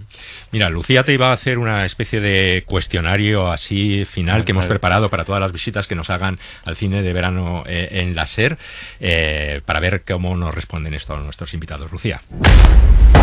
Mira, Lucía te iba a hacer una especie de cuestionario así final que hemos preparado para todas las visitas que nos hagan al cine de verano en la SER, para ver cómo nos responden esto nuestros invitados. Lucía.